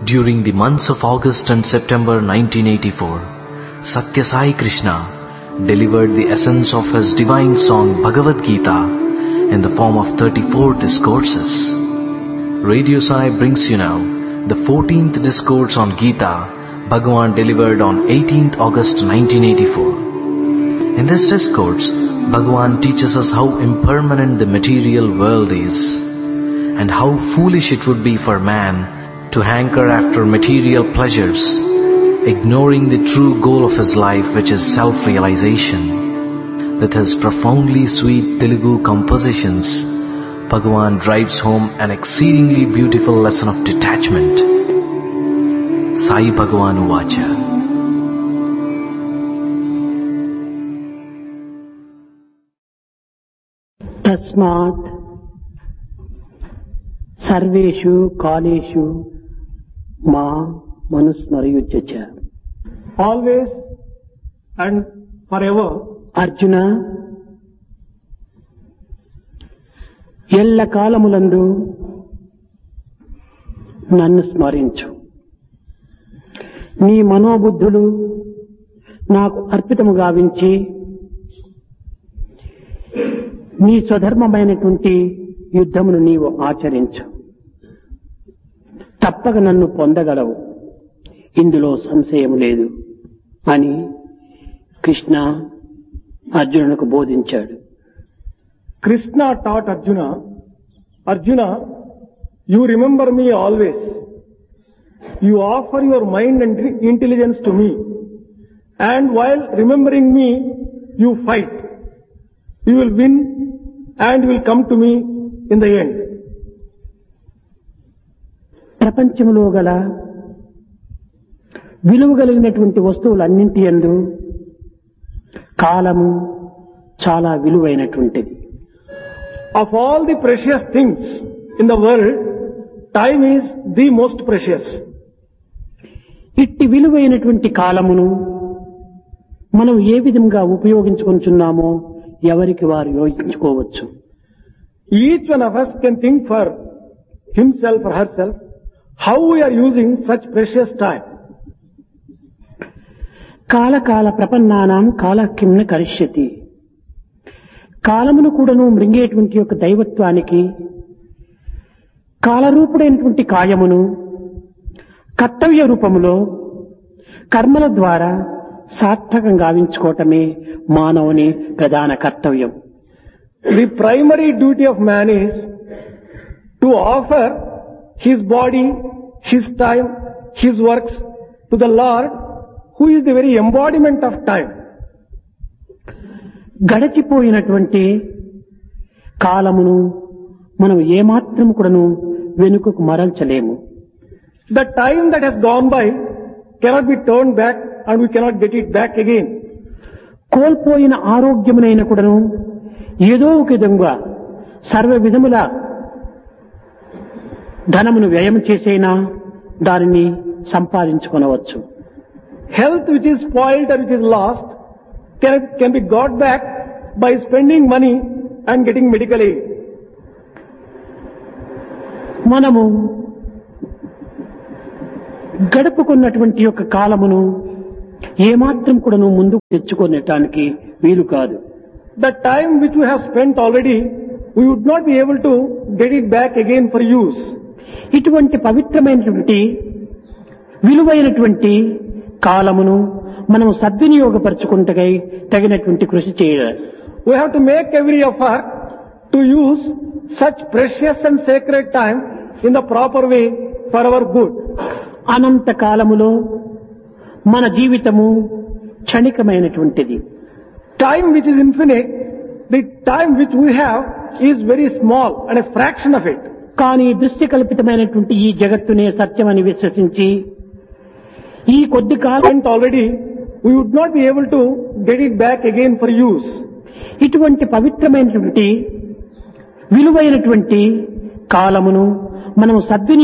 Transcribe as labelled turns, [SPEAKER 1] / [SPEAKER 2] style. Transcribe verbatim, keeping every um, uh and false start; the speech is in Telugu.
[SPEAKER 1] During the months of August and September nineteen eighty-four, Satya Sai Krishna delivered the essence of his divine song Bhagavad Gita in the form of thirty-four discourses. Radio Sai brings you now the fourteenth discourse on Gita, Bhagavan delivered on eighteenth August nineteen eighty-four. In this discourse, Bhagavan teaches us how impermanent the material world is and how foolish it would be for man to hanker after material pleasures, ignoring the true goal of his life, which is self-realization. With his profoundly sweet Telugu compositions, Bhagavan drives home an exceedingly beautiful lesson of detachment. Sai Bhagavan Uvacha.
[SPEAKER 2] Tasmat Sarveshu Kaleshu Ma Manusmarayujyacha.
[SPEAKER 3] Always and forever,
[SPEAKER 2] Arjuna, ఎల్ల కాలములందు నన్ను స్మరించు. నీ మనోబుద్ధులు నాకు అర్పితము గావించి నీ స్వధర్మమైనటువంటి యుద్ధమును నీవు ఆచరించు. తప్పక నన్ను పొందగలవు, ఇందులో సంశయం లేదు అని కృష్ణ అర్జునునికి బోధించాడు.
[SPEAKER 3] Krishna taught Arjuna, Arjuna, you remember me always. You offer your mind and intelligence to me. And while remembering me, you fight. You will win and you will come to me in the end.
[SPEAKER 2] ప్రపంచంలో గల విలువ కలిగినటువంటి వస్తువులన్నింటి యందు కాలము చాలా విలువైనటువంటిది.
[SPEAKER 3] Of all the precious things in the world, time is the most precious.
[SPEAKER 2] ఇట్టి విలువైనటువంటి కాలమును మనం ఏ విధంగా ఉపయోగించుకుంటున్నామో ఎవరికి వారు యోచించుకోవచ్చు.
[SPEAKER 3] Each one of us can think for himself or herself how we are using such precious time.
[SPEAKER 2] కాలకాల ప్రపన్నానాం కాలకిమ్న కరిష్యతి. కాలమును కూడాను మృంగేటువంటి యొక్క దైవత్వానికి కాలరూపుడైనటువంటి కాయమును కర్తవ్య రూపములో కర్మల ద్వారా సార్థకం గావించుకోవటమే మానవుని ప్రధాన కర్తవ్యం.
[SPEAKER 3] The primary duty of man is to offer his body, his time, his works to the Lord, who is the very embodiment of time.
[SPEAKER 2] గడచిపోయినటువంటి కాలమును మనం ఏమాత్రం కూడాను వెనుకకు మరల్చలేము.
[SPEAKER 3] The time that has gone by cannot be turned back and we cannot get it back again.
[SPEAKER 2] కోల్పోయిన ఆరోగ్యమునైన కూడాను ఏదో ఒక విధంగా సర్వ విధముల ధనమును వ్యయం చేసైనా దానిని సంపాదించుకొనవచ్చు.
[SPEAKER 3] Health which is spoiled or which is lost can, can be got back by spending money and getting medical aid.
[SPEAKER 2] మనము గడుపుకున్నటువంటి యొక్క కాలమును ఏమాత్రం కూడాను ముందుకు తెచ్చుకొనటానికి వీలు కాదు.
[SPEAKER 3] The time which we have spent already, we would not be able to get it back again for use.
[SPEAKER 2] ఇటువంటి పవిత్రమైనటువంటి విలువైనటువంటి కాలమును మనం సద్వినియోగపరచుకుంటకై తగినటువంటి కృషి చేయాలి.
[SPEAKER 3] We have to make every effort to use such precious and sacred time in the proper way for our good.
[SPEAKER 2] అనంత కాలములో మన జీవితము క్షణికమైనటువంటిది.
[SPEAKER 3] Time which is infinite, the time which we have is very small and a fraction of it.
[SPEAKER 2] కానీ దృష్టి కల్పితమైనటువంటి ఈ జగత్తునే సత్యమని విశ్వసించి ఈ కొద్ది కాలం
[SPEAKER 3] already we would not be able to get it back again for use.
[SPEAKER 2] ఇటువంటి పవిత్రమైనటువంటి విలువైనటువంటి కాలమును మనం సద్వినియోగం